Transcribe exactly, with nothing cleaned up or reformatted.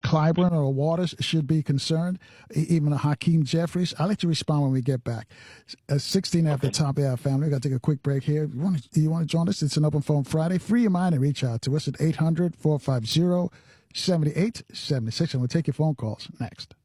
Clyburn or Waters should be concerned, e- even a Hakeem Jeffries. I'll let you respond when we get back. Uh, sixteen after Okay. the top of our family. We've got to take a quick break here. You want to, you want to join us? It's an open phone Friday. Free your mind and reach out to us at eight hundred, four five zero, seven eight seven six. And we'll take your phone calls next.